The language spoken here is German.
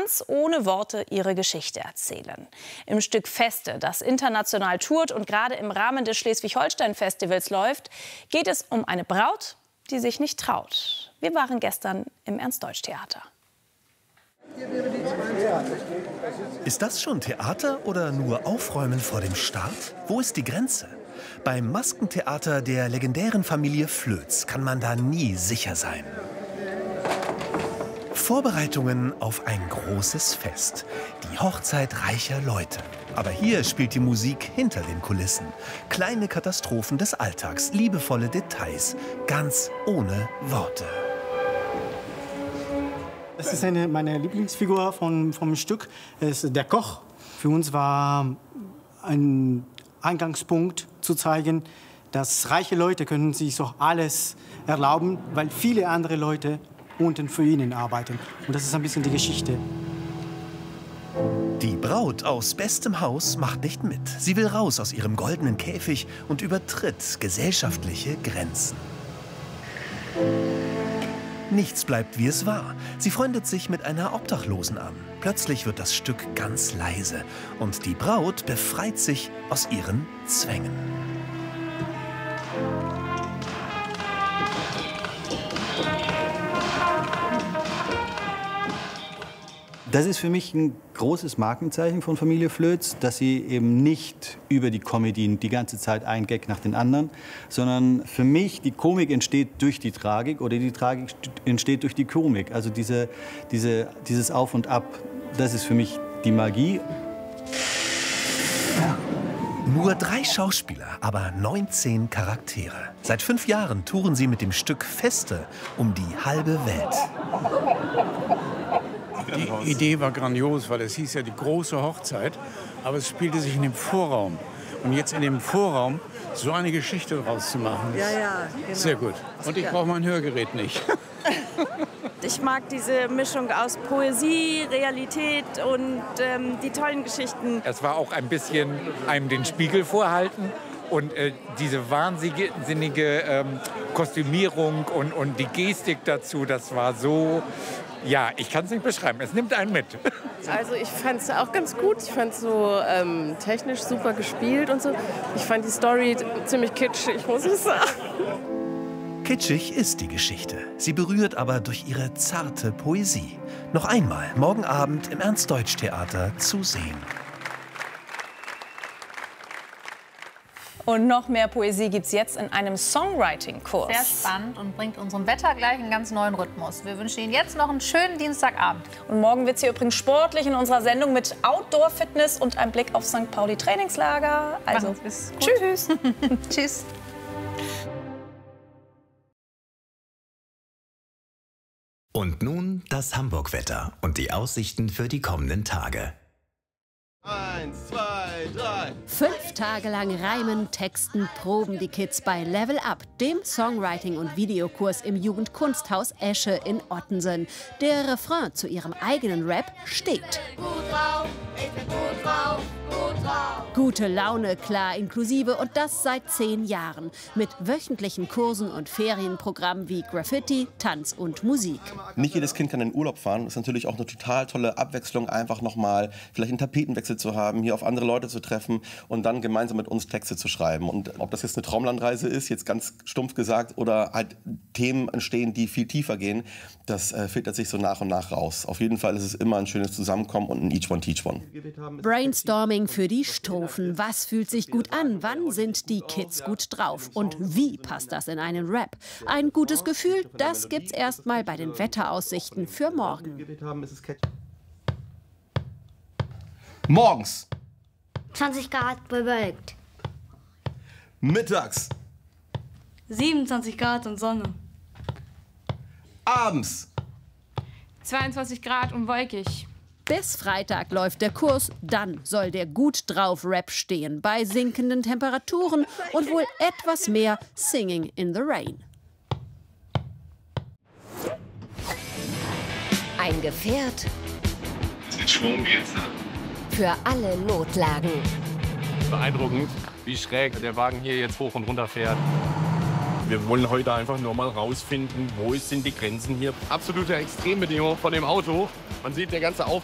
ganz ohne Worte ihre Geschichte erzählen. Im Stück Feste, das international tourt und gerade im Rahmen des Schleswig-Holstein-Festivals läuft, geht es um eine Braut, die sich nicht traut. Wir waren gestern im Ernst-Deutsch-Theater. Ist das schon Theater oder nur Aufräumen vor dem Start? Wo ist die Grenze? Beim Maskentheater der legendären Familie Flöz kann man da nie sicher sein. Vorbereitungen auf ein großes Fest. Die Hochzeit reicher Leute. Aber hier spielt die Musik hinter den Kulissen. Kleine Katastrophen des Alltags, liebevolle Details, ganz ohne Worte. Das ist meine Lieblingsfigur vom Stück. Der Koch. Für uns war ein Eingangspunkt zu zeigen, dass reiche Leute können sich so alles erlauben, weil viele andere Leute unten für ihnen arbeiten. Und das ist ein bisschen die Geschichte. Die Braut aus bestem Haus macht nicht mit. Sie will raus aus ihrem goldenen Käfig und übertritt gesellschaftliche Grenzen. Nichts bleibt, wie es war. Sie freundet sich mit einer Obdachlosen an. Plötzlich wird das Stück ganz leise und die Braut befreit sich aus ihren Zwängen. Das ist für mich ein großes Markenzeichen von Familie Flöz, dass sie eben nicht über die Comedy die ganze Zeit ein Gag nach den anderen, sondern für mich die Komik entsteht durch die Tragik oder die Tragik entsteht durch die Komik. Also dieses Auf und Ab, das ist für mich die Magie. Nur 3 Schauspieler, aber 19 Charaktere. Seit 5 Jahren touren sie mit dem Stück Feste um die halbe Welt. Die Idee war grandios, weil es hieß ja die große Hochzeit, aber es spielte sich in dem Vorraum. Und jetzt in dem Vorraum so eine Geschichte draus zu machen, ist genau. Sehr gut. Und ich brauche mein Hörgerät nicht. Ich mag diese Mischung aus Poesie, Realität und die tollen Geschichten. Es war auch ein bisschen einem den Spiegel vorhalten. Und diese wahnsinnige Kostümierung und die Gestik dazu, das war so, ja, ich kann es nicht beschreiben, es nimmt einen mit. Also ich fand es auch ganz gut, ich fand es so technisch super gespielt und so. Ich fand die Story ziemlich kitschig, muss ich sagen. Kitschig ist die Geschichte. Sie berührt aber durch ihre zarte Poesie. Noch einmal morgen Abend im Ernst-Deutsch-Theater zu sehen. Und noch mehr Poesie gibt's jetzt in einem Songwriting-Kurs. Sehr spannend und bringt unserem Wetter gleich einen ganz neuen Rhythmus. Wir wünschen Ihnen jetzt noch einen schönen Dienstagabend. Und morgen wird's hier übrigens sportlich in unserer Sendung mit Outdoor-Fitness und einem Blick auf St. Pauli-Trainingslager. Also, tschüss. Tschüss. Und nun das Hamburg-Wetter und die Aussichten für die kommenden Tage. 1, 2, 3. 5 Tage lang reimen, texten, proben die Kids bei Level Up, dem Songwriting- und Videokurs im Jugendkunsthaus Esche in Ottensen. Der Refrain zu ihrem eigenen Rap steht. Gut drauf, ich bin gut drauf, gut drauf. Gute Laune, klar inklusive und das seit 10 Jahren. Mit wöchentlichen Kursen und Ferienprogrammen wie Graffiti, Tanz und Musik. Nicht jedes Kind kann in den Urlaub fahren. Das ist natürlich auch eine total tolle Abwechslung, einfach nochmal vielleicht einen Tapetenwechsel zu haben, hier auf andere Leute zu treffen und dann gemeinsam mit uns Texte zu schreiben. Und ob das jetzt eine Traumlandreise ist, jetzt ganz stumpf gesagt, oder halt Themen entstehen, die viel tiefer gehen, das filtert sich so nach und nach raus. Auf jeden Fall ist es immer ein schönes Zusammenkommen und ein Each One Teach One. Brainstorming für die Strophen. Was fühlt sich gut an? Wann sind die Kids gut drauf? Und wie passt das in einen Rap? Ein gutes Gefühl, das gibt's erstmal bei den Wetteraussichten für morgen. Morgens 20 Grad bewölkt. Mittags 27 Grad und Sonne. Abends 22 Grad und wolkig. Bis Freitag läuft der Kurs, dann soll der gut drauf Rap stehen, bei sinkenden Temperaturen und wohl etwas mehr Singing in the Rain. Ein Gefährt mit Schwung geht's dann. Für alle Notlagen. Beeindruckend, wie schräg der Wagen hier jetzt hoch und runter fährt. Wir wollen heute einfach nur mal rausfinden, wo sind die Grenzen hier. Absolute Extrembedingungen von dem Auto. Man sieht, der ganze